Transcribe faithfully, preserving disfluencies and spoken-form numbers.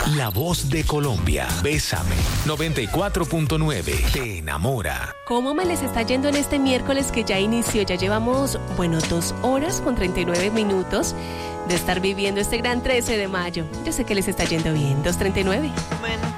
La voz de Colombia. Bésame. noventa y cuatro punto nueve. Te enamora. ¿Cómo me les está yendo en este miércoles que ya inició? Ya llevamos, bueno, dos horas con treinta y nueve minutos de estar viviendo este gran trece de mayo. Yo sé que les está yendo bien. dos treinta y nueve. Bueno.